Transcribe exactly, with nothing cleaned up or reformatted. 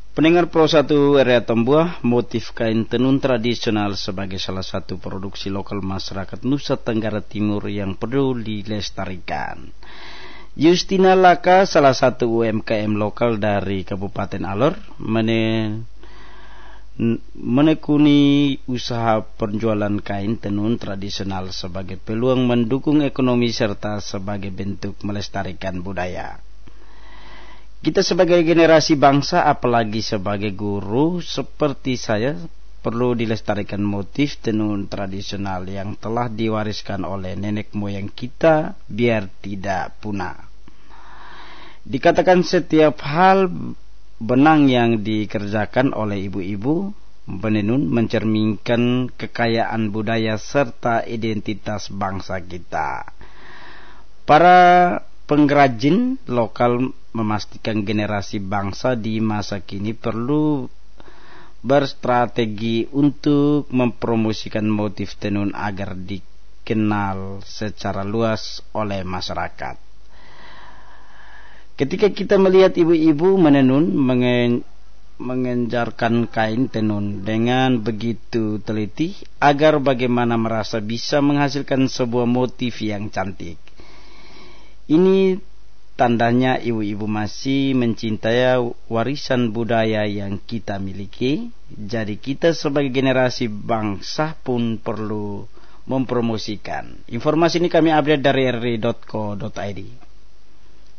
Pendengar Pro satu R A Tambuah, motif kain tenun tradisional sebagai salah satu produksi lokal masyarakat Nusa Tenggara Timur yang perlu dilestarikan. Justina Laka, salah satu U M K M lokal dari Kabupaten Alor, mene, menekuni usaha penjualan kain tenun tradisional sebagai peluang mendukung ekonomi serta sebagai bentuk melestarikan budaya. Kita sebagai generasi bangsa, apalagi sebagai guru seperti saya, perlu dilestarikan motif tenun tradisional yang telah diwariskan oleh nenek moyang kita biar tidak punah. Dikatakan setiap hal benang yang dikerjakan oleh ibu-ibu penenun mencerminkan kekayaan budaya serta identitas bangsa kita. Para pengrajin lokal memastikan generasi bangsa di masa kini perlu berstrategi untuk mempromosikan motif tenun agar dikenal secara luas oleh masyarakat. Ketika kita melihat ibu-ibu menenun mengen, mengenjarkan kain tenun dengan begitu teliti agar bagaimana merasa bisa menghasilkan sebuah motif yang cantik. Ini tandanya ibu-ibu masih mencintai warisan budaya yang kita miliki. Jadi kita sebagai generasi bangsa pun perlu mempromosikan. Informasi ini kami update dari r r i dot co dot i d.